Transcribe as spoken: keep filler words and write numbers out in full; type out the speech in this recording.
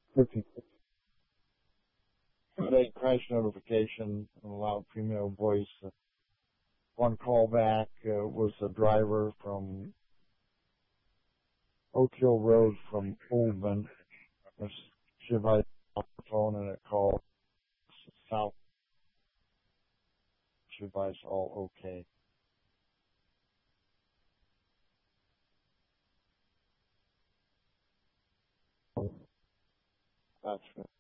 Okay. Today, crash notification allowed female voice. One call back uh, was a driver from Oak Hill Road from Oldman. She had off the phone and it called south. She advised all okay. That's good.